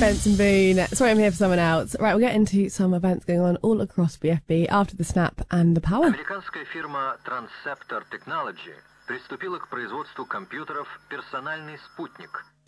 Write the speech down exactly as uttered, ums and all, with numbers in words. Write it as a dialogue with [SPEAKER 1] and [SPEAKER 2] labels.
[SPEAKER 1] Benson Boone. Sorry, I'm here for someone else. Right, we'll get into some events going on all across B F B after the snap and the power.
[SPEAKER 2] Американская фирма Transceptor Technology приступила к производству компьютеров «Персональный спутник».